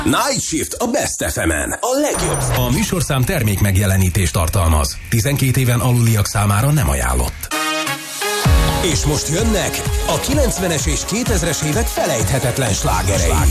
Night Shift a Best FM-en. A legjobb. A műsorszám termék megjelenítést tartalmaz. 12 éven aluliak számára nem ajánlott. És most jönnek a 90-es és 2000-es évek felejthetetlen slágerei.